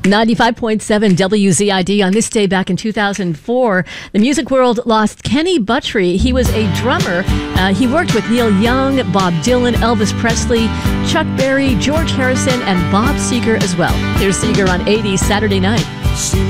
95.7 WZID on this day back in 2004. The music world lost Kenny Buttrey. He was a drummer. He worked with Neil Young, Bob Dylan, Elvis Presley, Chuck Berry, George Harrison, and Bob Seger as well. Here's Seger on 80s Saturday Night.